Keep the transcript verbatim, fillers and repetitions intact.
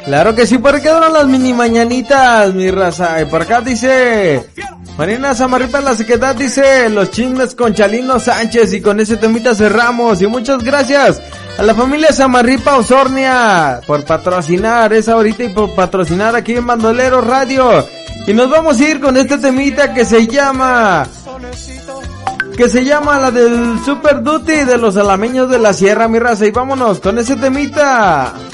Claro que sí, por acá quedaron las mini mañanitas, mi raza. Y por acá dice Marina Samarripa, la sequedad, dice los chismes con Chalino Sánchez. Y con ese temita cerramos. Y muchas gracias a la familia Samarripa Osornia por patrocinar esa ahorita y por patrocinar aquí en Bandolero Radio. Y nos vamos a ir con este temita que se llama Que se llama la del Super Duty de los alameños de la Sierra, mi raza. Y vámonos con ese temita.